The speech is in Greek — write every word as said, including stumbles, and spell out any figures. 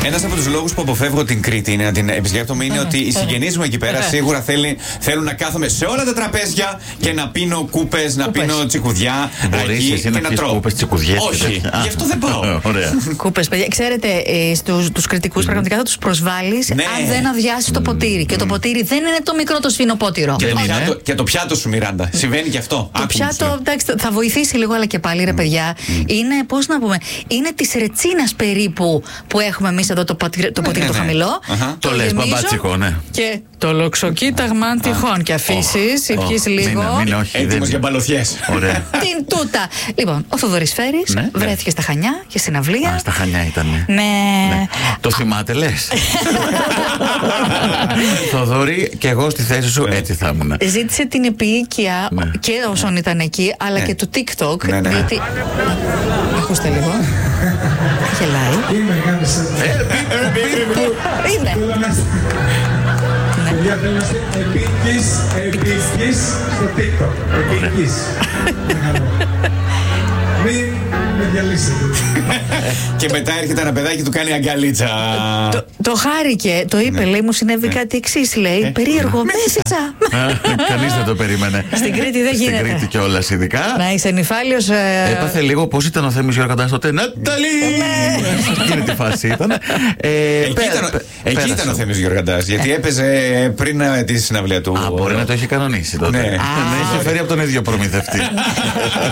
Ένας από τους λόγους που αποφεύγω την Κρήτη είναι να την επισκέπτομαι είναι ότι οι συγγενείς μου εκεί πέρα σίγουρα θέλει, θέλουν να κάθομαι σε όλα τα τραπέζια και να πίνω κούπες, να πίνω τσικουδιά. Μπορείς εσύ να πίνεις κούπες, τσικουδιές? Όχι, γι' αυτό δεν πάω. Κούπες, παιδιά. Ξέρετε, στους κριτικούς πραγματικά θα τους προσβάλλεις αν δεν αδειάσεις το ποτήρι. Και το ποτήρι δεν είναι το μικρό το σφινοπότηρο. Και το πιάτο σου, Μιράντα. Συμβαίνει και αυτό. Το πιάτο, εντάξει, θα βοηθήσει λίγο, αλλά και πάλι, ρε παιδιά. Είναι, πώς να πούμε, είναι της ρετσίνας περίπου που έχουμε εμείς εδώ το ποτήρι το χαμηλό. Το λες μπαμπάτσικο, ναι. Και το λοξοκοίταγμα τυχόν. Και αφήσεις, πιεις λίγο. Έτοιμος για μπαλωθιές. Την τούτα. Λοιπόν, ο Θοδωρής Φέρης βρέθηκε στα Χανιά και συναυλία. Α, στα Χανιά ήταν. Ναι. Το θυμάται, λες? Θοδωρή, και εγώ στη θέση σου έτσι θα ήμουν. Ζήτησε την επίοικια και όσων ήταν εκεί, αλλά και του TikTok. Διότι. Ακούστε λίγο. Γελάει. Είναι. Παιδιά, θέλω να είστε επίκης, επίκης στο TikTok. Επίκης. Μην με διαλύσετε. Και μετά έρχεται ένα παιδάκι, του κάνει αγκαλίτσα. Το, το χάρηκε, το είπε, λέει, μου συνέβη κάτι εξής, λέει, περίεργο, μέσιτσα. Κανείς δεν το περίμενε. Στην Κρήτη δεν γίνεται. Στην Κρήτη κιόλας ειδικά. Να είσαι νυφάλιος. Έπαθε λίγο πώς ήταν ο Θέμης Γιώργαντας τότε. Ναταλή! Εκείνη τη φάση ήταν. Εκεί ήταν ο Θέμης Γιώργαντας, γιατί έπαιζε πριν τη συναυλία του. Α, μπορεί να το έχει κανονίσει τότε. Ναι, είχε φέρει από τον ίδιο προμηθευτή.